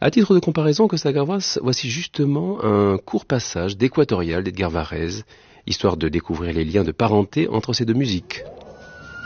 À titre de comparaison, Costa Gavras, voici justement un court passage d'Équatorial d'Edgar Varèse, histoire de découvrir les liens de parenté entre ces deux musiques.